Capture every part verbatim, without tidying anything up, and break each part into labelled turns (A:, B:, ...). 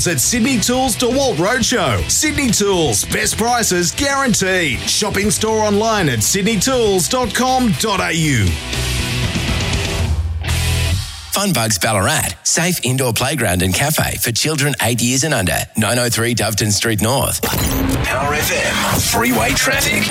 A: At Sydney Tools DeWalt Roadshow. Sydney Tools, best prices guaranteed. Shopping store online at sydney tools dot com dot a u.
B: Funbugs Ballarat, safe indoor playground and cafe for children eight years and under. nine oh three Doveton Street North. Power F M, freeway traffic.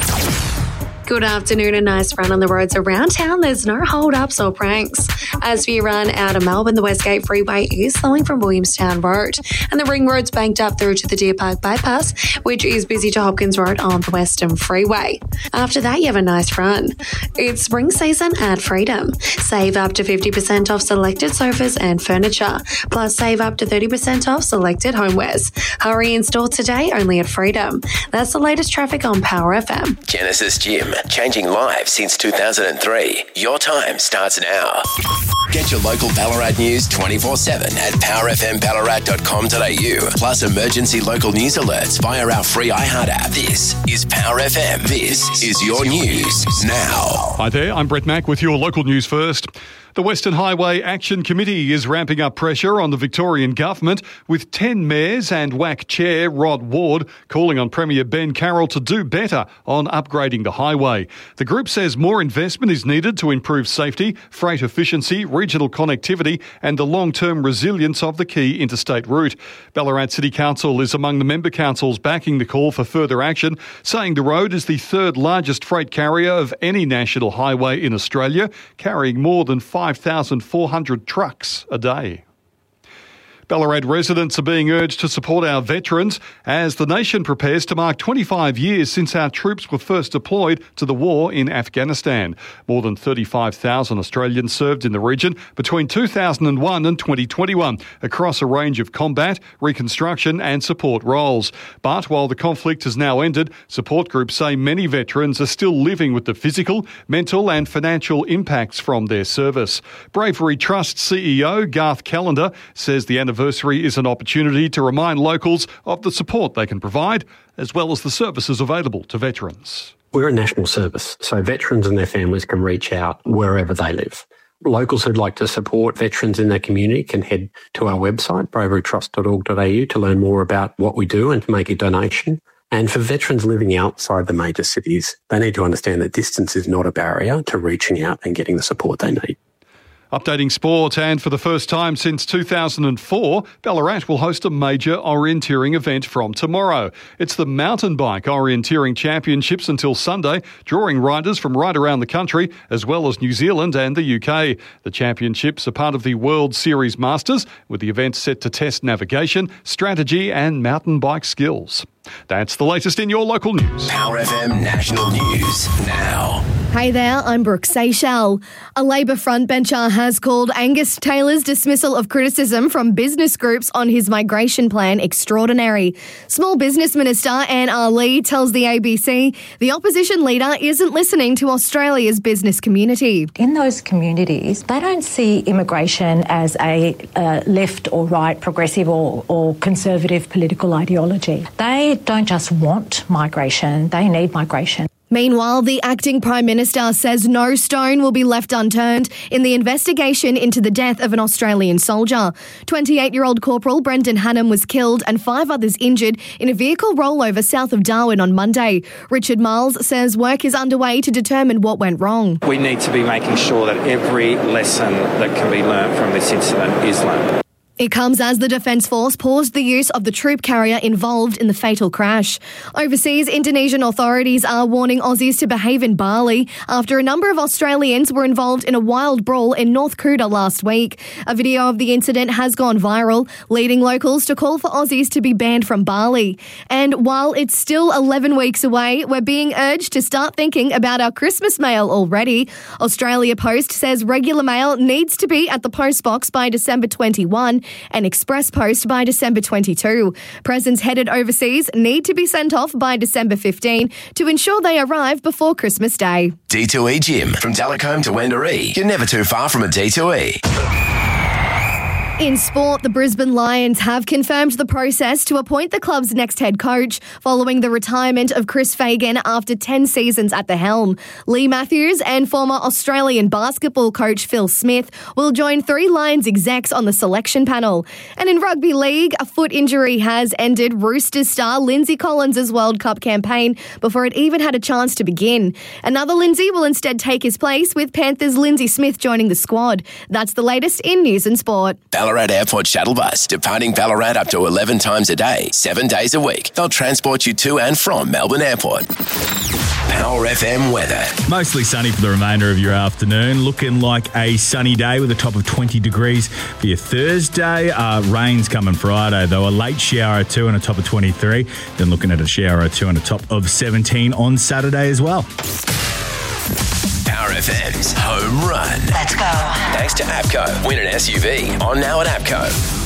C: Good afternoon. A nice run on the roads around town. There's no hold-ups or pranks. As we run out of Melbourne, the Westgate Freeway is slowing from Williamstown Road, and the Ring Road's banked up through to the Deer Park Bypass, which is busy to Hopkins Road on the Western Freeway. After that, you have a nice run. It's spring season at Freedom. Save up to fifty percent off selected sofas and furniture, plus save up to thirty percent off selected homewares. Hurry in store today only at Freedom. That's the latest traffic on Power F M.
B: Genesis Gym, changing lives since two thousand three. Your time starts now. Get your local Ballarat news twenty-four seven at power f m ballarat dot com dot a u. Plus emergency local news alerts via our free iHeart app. This is Power F M. This is your news now.
D: Hi there, I'm Brett Mack with your local news first. The Western Highway Action Committee is ramping up pressure on the Victorian Government, with ten mayors and W A C Chair Rod Ward calling on Premier Ben Carroll to do better on upgrading the highway. The group says more investment is needed to improve safety, freight efficiency, regional connectivity and the long-term resilience of the key interstate route. Ballarat City Council is among the member councils backing the call for further action, saying the road is the third largest freight carrier of any national highway in Australia, carrying more than five thousand four hundred trucks a day. Ballarat residents are being urged to support our veterans as the nation prepares to mark twenty-five years since our troops were first deployed to the war in Afghanistan. More than thirty-five thousand Australians served in the region between two thousand one and twenty twenty-one across a range of combat, reconstruction and support roles. But while the conflict has now ended, support groups say many veterans are still living with the physical, mental and financial impacts from their service. Bravery Trust C E O Garth Callender says the anniversary is an opportunity to remind locals of the support they can provide, as well as the services available to veterans.
E: We're a national service, so veterans and their families can reach out wherever they live. Locals who'd like to support veterans in their community can head to our website, bravery trust dot org dot a u, to learn more about what we do and to make a donation. And for veterans living outside the major cities, they need to understand that distance is not a barrier to reaching out and getting the support they need.
D: Updating sport, and for the first time since two thousand four, Ballarat will host a major orienteering event from tomorrow. It's the Mountain Bike Orienteering Championships until Sunday, drawing riders from right around the country, as well as New Zealand and the U K. The championships are part of the World Series Masters, with the event set to test navigation, strategy and mountain bike skills. That's the latest in your local news.
B: Power F M National News now.
F: Hey there, I'm Brooke Seychelles. A Labor frontbencher has called Angus Taylor's dismissal of criticism from business groups on his migration plan extraordinary. Small Business Minister Anne Ali tells the A B C the opposition leader isn't listening to Australia's business community.
G: In those communities, they don't see immigration as a uh, left or right, progressive or, or conservative political ideology. They don't just want migration, they need migration.
F: Meanwhile, the acting Prime Minister says no stone will be left unturned in the investigation into the death of an Australian soldier. twenty-eight-year-old Corporal Brendan Hannam was killed and five others injured in a vehicle rollover south of Darwin on Monday. Richard Miles says work is underway to determine what went wrong.
H: We need to be making sure that every lesson that can be learnt from this incident is learnt.
F: It comes as the Defence Force paused the use of the troop carrier involved in the fatal crash. Overseas, Indonesian authorities are warning Aussies to behave in Bali after a number of Australians were involved in a wild brawl in North Kuta last week. A video of the incident has gone viral, leading locals to call for Aussies to be banned from Bali. And while it's still eleven weeks away, we're being urged to start thinking about our Christmas mail already. Australia Post says regular mail needs to be at the post box by December twenty-first. And Express Post by December twenty-second. Presents headed overseas need to be sent off by December fifteenth to ensure they arrive before Christmas Day.
B: D two E Gym, from Delacombe to Wendouree. You're never too far from a D two E.
F: In sport, the Brisbane Lions have confirmed the process to appoint the club's next head coach following the retirement of Chris Fagan after ten seasons at the helm. Lee Matthews and former Australian basketball coach Phil Smith will join three Lions execs on the selection panel. And in rugby league, a foot injury has ended Roosters star Lindsay Collins' World Cup campaign before it even had a chance to begin. Another Lindsay will instead take his place, with Panthers' Lindsay Smith joining the squad. That's the latest in news and sport.
B: Ballarat Airport Shuttle Bus, departing Ballarat up to eleven times a day, seven days a week. They'll transport you to and from Melbourne Airport. Power F M weather.
I: Mostly sunny for the remainder of your afternoon. Looking like a sunny day with a top of twenty degrees for your Thursday. Uh, rain's coming Friday, though. A late shower or two and a top of twenty-three. Then looking at a shower or two and a top of seventeen on Saturday as well.
B: Power F M's Home Run.
J: Let's go.
B: Thanks to APCO. Win an S U V on now at APCO.